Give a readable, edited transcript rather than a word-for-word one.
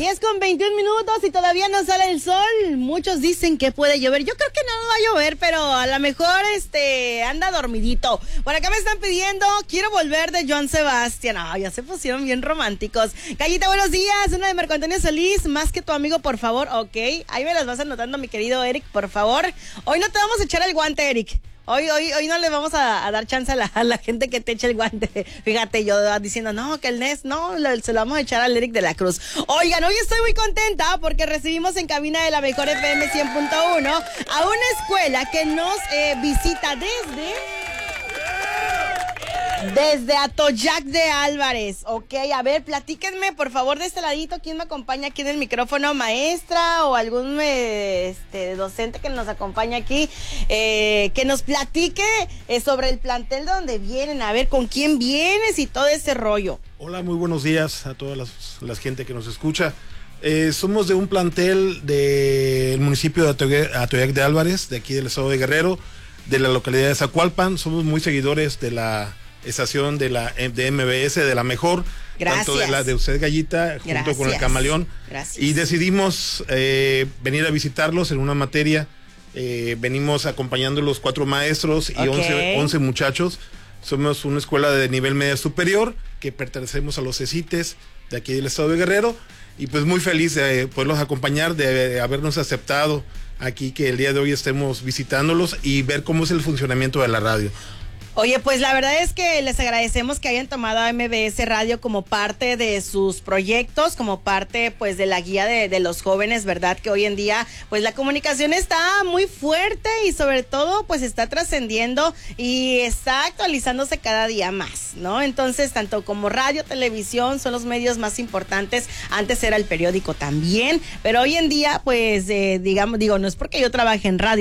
10:21 y todavía no sale el sol. Muchos dicen que puede llover. Yo creo que no va a llover, pero a lo mejor anda dormidito. Por acá me están pidiendo Quiero volver de Joan Sebastián. Ya se pusieron bien románticos. Gallita, buenos días. Una de Marco Antonio Solís, Más que tu amigo, por favor. Ok, ahí me las vas anotando, mi querido Eric, por favor. Hoy no te vamos a echar el guante, Eric. Hoy no le vamos a dar chance a la gente que te eche el guante. Fíjate, yo diciendo, no, que el NES, no, se lo vamos a echar al Eric de la Cruz. Oigan, hoy estoy muy contenta porque recibimos en cabina de la mejor FM 100.1 a una escuela que nos visita desde Atoyac de Álvarez. Ok, a ver, platíquenme, por favor, de este ladito, ¿quién me acompaña aquí en el micrófono? ¿Maestra o algún docente que nos acompaña aquí? Que nos platique sobre el plantel de donde vienen, a ver, con quién vienes y todo ese rollo. Hola, muy buenos días a toda la gente que nos escucha. Somos de un plantel del municipio de Atoyac de Álvarez, de aquí del estado de Guerrero, de la localidad de Zacualpan. Somos muy seguidores de la estación de MBS, de la mejor. Gracias. Tanto de la de usted, Gallita, junto Gracias. con el Camaleón. Gracias. Y decidimos venir a visitarlos en una materia. Venimos acompañando los 4 maestros y 11 muchachos. Somos una escuela de nivel medio superior que pertenecemos a los CECITES de aquí del estado de Guerrero. Y pues muy feliz de poderlos acompañar, de habernos aceptado aquí, que el día de hoy estemos visitándolos y ver cómo es el funcionamiento de la radio. Oye, pues la verdad es que les agradecemos que hayan tomado a MBS Radio como parte de sus proyectos, como parte pues de la guía de los jóvenes, ¿verdad? Que hoy en día pues la comunicación está muy fuerte y sobre todo pues está trascendiendo y está actualizándose cada día más, ¿no? Entonces, tanto como radio, televisión son los medios más importantes. Antes era el periódico también, pero hoy en día pues no es porque yo trabaje en radio,